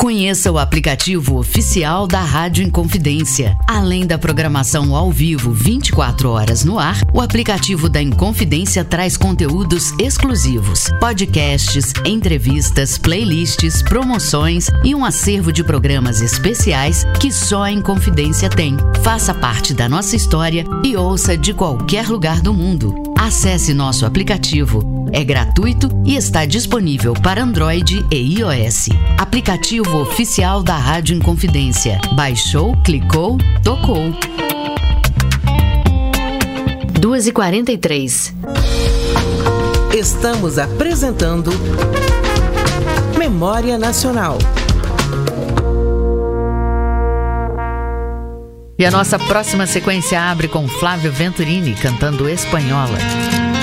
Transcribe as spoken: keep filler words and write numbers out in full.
Conheça o aplicativo oficial da Rádio Inconfidência. Além da programação ao vivo vinte e quatro horas no ar, o aplicativo da Inconfidência traz conteúdos exclusivos, podcasts, entrevistas, playlists, promoções e um acervo de programas especiais que só a Inconfidência tem. Faça parte da nossa história e ouça de qualquer lugar do mundo. Acesse nosso aplicativo. É gratuito e está disponível para Android e iOS. Aplicativo oficial da Rádio Inconfidência. Baixou, clicou, tocou. duas e quarenta e três. Estamos apresentando Memória Nacional. E a nossa próxima sequência abre com Flávio Venturini cantando Espanhola.